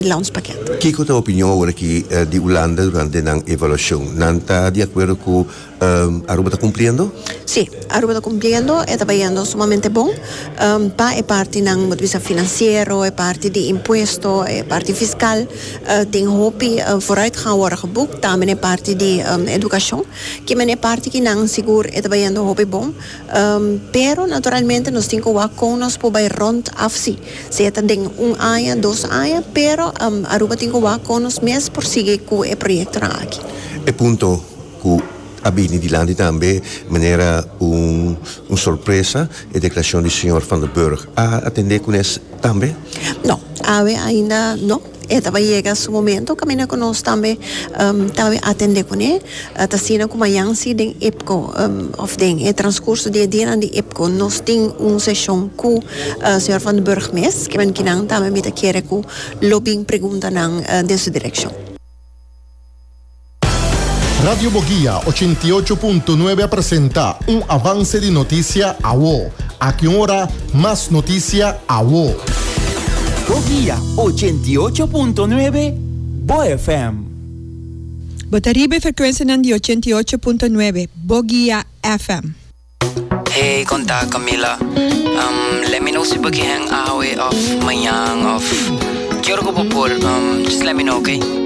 launchpakket. ¿Qué es tu opinión ahora que de Holanda durante la evaluación? ¿No está de acuerdo con Aruba está cumpliendo? Sí, Aruba está cumpliendo, está yendo sumamente bom. Pa é parte ng motivisa financiero, é parte de impuesto, é parte fiscal, tem hopi vooruitgang worden geboekt, também é parte de educação, que men é parte que não seguro está yendo hopi bom. Pero naturalmente nós temos que com nós por by rond afsi. Se está ding ano, 2 anos, pero Aruba tem que com nós mesmo por seguir com o projeto aqui. E punto que Abini di Landi também maneira surpresa a declaração do senhor Van der Burg. A atender com isso também? Não, ainda não. Estava chegando o momento que nós conosco também estava atender com ele. Está sendo como a Yancy den EPCO, of den o transcurso de dia de EPCO. Nós temos sessão com o senhor Van der Burg mesmo, que nós também me quer com lobbying pergunta nessa direção. Radio Boguía 88.9 presenta un avance de noticia a WO. A qué hora más noticia a WO. Boguía 88.9 Bo FM. Botaribe frequenza di 88.9 Boguía FM. Hey, conta Camila. Let me know si bagi hang ahoy off mayang off. Quiero go popor. Just let me know, okay?